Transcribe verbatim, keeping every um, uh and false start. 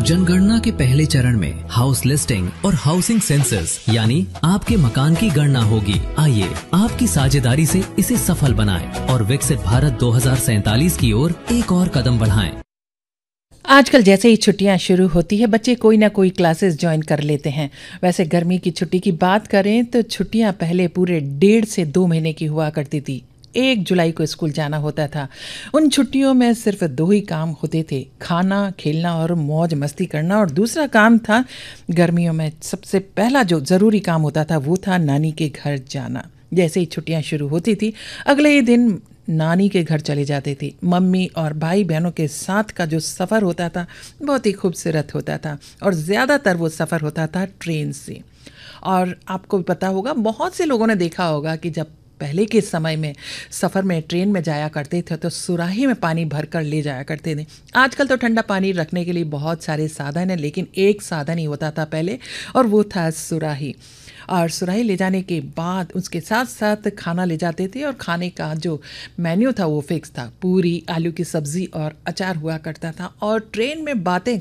जनगणना के पहले चरण में हाउस लिस्टिंग और हाउसिंग सेंसस यानी आपके मकान की गणना होगी। आइए आपकी साझेदारी से इसे सफल बनाएं और विकसित भारत दो हज़ार सैंतालीस की ओर एक और कदम बढ़ाएं। आजकल जैसे ही छुट्टियां शुरू होती है बच्चे कोई ना कोई क्लासेस ज्वाइन कर लेते हैं। वैसे गर्मी की छुट्टी की बात करें तो छुट्टियां पहले पूरे डेढ़ से दो महीने की हुआ करती थी। एक जुलाई को स्कूल जाना होता था। उन छुट्टियों में सिर्फ दो ही काम होते थे, खाना, खेलना और मौज मस्ती करना। और दूसरा काम था, गर्मियों में सबसे पहला जो ज़रूरी काम होता था वो था नानी के घर जाना। जैसे ही छुट्टियां शुरू होती थी अगले ही दिन नानी के घर चले जाते थे। मम्मी और भाई बहनों के साथ का जो सफ़र होता था बहुत ही खूबसूरत होता था और ज़्यादातर वो सफ़र होता था ट्रेन से। और आपको भी पता होगा, बहुत से लोगों ने देखा होगा कि जब पहले के समय में सफ़र में ट्रेन में जाया करते थे तो सुराही में पानी भर कर ले जाया करते थे। आजकल तो ठंडा पानी रखने के लिए बहुत सारे साधन हैं, लेकिन एक साधन ही होता था पहले और वो था सुराही। और सुराही ले जाने के बाद उसके साथ साथ खाना ले जाते थे और खाने का जो मेन्यू था वो फिक्स था। पूरी, आलू की सब्ज़ी और अचार हुआ करता था। और ट्रेन में बातें